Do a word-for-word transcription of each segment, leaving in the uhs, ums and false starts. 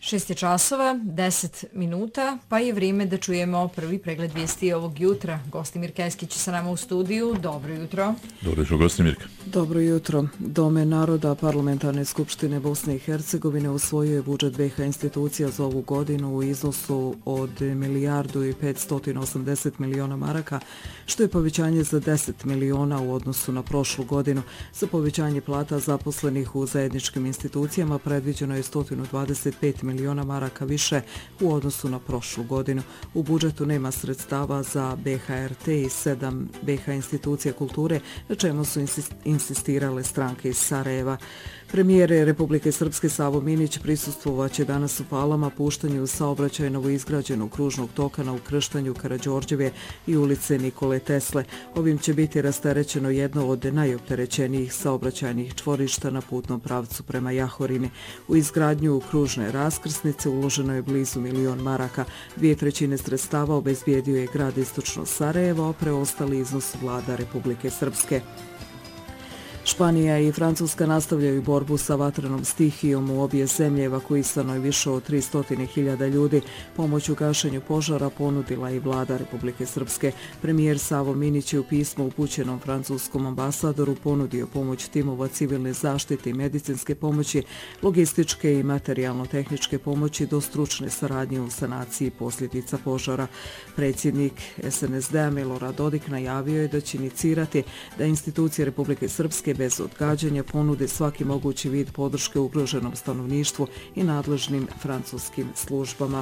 Šest je časova, deset minuta, pa je vrijeme da čujemo prvi pregled vijesti ovog jutra. Gostimir Keskić sa nama u studiju. Dobro jutro. Dobro jutro, Gostimirka. Dobro jutro. Dome naroda Parlamentarne skupštine Bosne i Hercegovine usvojuje budžet B H institucija za ovu godinu u iznosu od milijardu i petsto osamdeset miliona maraka, što je povećanje za deset miliona u odnosu na prošlu godinu. Za povećanje plata zaposlenih u zajedničkim institucijama predviđeno je sto dvadeset pet miliona maraka više u odnosu na prošlu godinu. U budžetu nema sredstava za B H R T i sedam B H institucija kulture, na čemu su insistirale stranke iz Sarajeva. Premijer Republike Srpske Savo Minić prisustvovaće danas u Palama puštanju saobraćaja novoizgrađenog kružnog toka na ukrštanju Karađorđeve i ulice Nikole Tesle. Ovim će biti rasterećeno jedno od najopterećenijih saobraćajnih čvorišta na putnom pravcu prema Jahorini. U izgradnju kružne raskrsnice uloženo je blizu milion maraka. Dvije trećine sredstava obezbijedio je grad Istočno Sarajevo, a preostali iznos vlada Republike Srpske. Španija i Francuska nastavljaju borbu sa vatrenom stihijom. U obje zemlje evakuisano je više od tristo hiljada ljudi. Pomoć u gašenju požara ponudila i vlada Republike Srpske. Premijer Savo Minić je u pismu upućenom francuskom ambasadoru ponudio pomoć timova civilne zaštite i medicinske pomoći, logističke i materijalno-tehničke pomoći do stručne saradnje u sanaciji posljedica požara. Predsjednik S N S D-a Milorad Dodik najavio je da će inicirati da institucije Republike Srpske bez odgađanja ponude svaki mogući vid podrške ugroženom stanovništvu i nadležnim francuskim službama.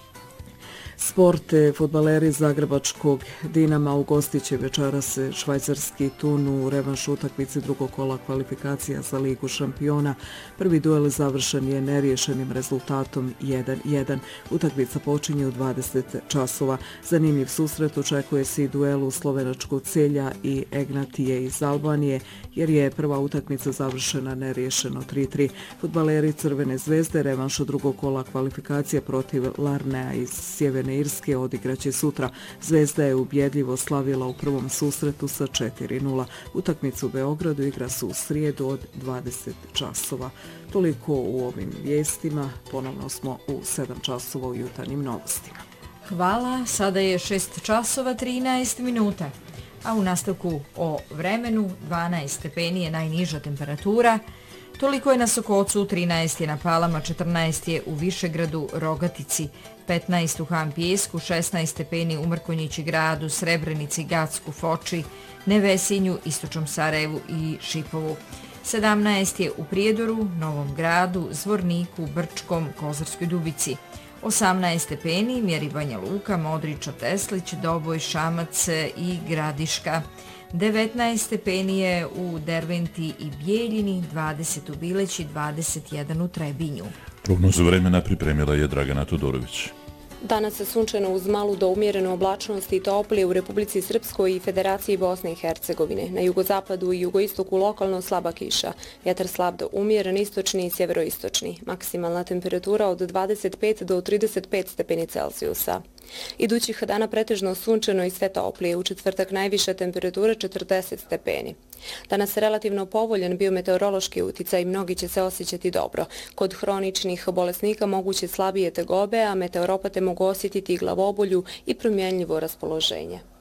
Sport. Fudbaleri zagrebačkog Dinama ugostiće večeras švajcarski Thun u revanš utakmici drugog kola kvalifikacija za Ligu šampiona. Prvi duel završen je neriješenim rezultatom jedan jedan. Utakmica počinje u dvadeset časova. Zanimljiv susret očekuje se i duelu slovenačkog Celja i Egnatije iz Albanije, jer je prva utakmica završena neriješeno tri tri. Fudbaleri Crvene zvezde revanš drugog kola kvalifikacija protiv Larnea iz Sjeverne Irske odigraće sutra. Zvezda je ubjedljivo slavila u prvom susretu sa četiri nula. Utakmicu u Beogradu igra se u srijedu od dvadeset časova. Toliko u ovim vijestima. Ponovno smo u sedam časova u jutarnjim novostima. Hvala. Sada je šest časova trinaest minuta. A u nastavku o vremenu dvanaest stepeni je najniža temperatura. Toliko je na Sokocu, trinaest je na Palama, četrnaest je u Višegradu, Rogatici, petnaest u Han Pijesku, šesnaest stepeni u Mrkonjići gradu, Srebrenici, Gacku, Foči, Nevesinju, Istočnom Sarajevu i Šipovu. sedamnaest je u Prijedoru, Novom gradu, Zvorniku, Brčkom, Kozarskoj Dubici. osamnaest stepeni mjeri Banja Luka, Modriča, Teslić, Doboj, Šamac i Gradiška. devetnaest stepeni je u Derventi i Bijeljini, dvadeset u Bileći, dvadeset jedan u Trebinju. Prognozu vremena pripremila je Dragana Todorović. Danas je sunčano uz malu do umjerenu oblačnost i toplije u Republici Srpskoj i Federaciji Bosne i Hercegovine. Na jugozapadu i jugoistoku lokalno slaba kiša. Vjetar slab do umjeren, istočni i sjeveroistočni. Maksimalna temperatura od dvadeset pet do trideset pet stepeni Celzijusa. Idućih dana pretežno sunčano i sve toplije, u četvrtak najviša temperatura četrdeset stepeni. Danas je relativno povoljan biometeorološki uticaj i mnogi će se osjećati dobro. Kod hroničnih bolesnika moguće slabije tegobe, a meteoropate mogu osjetiti i glavobolju i promjenljivo raspoloženje.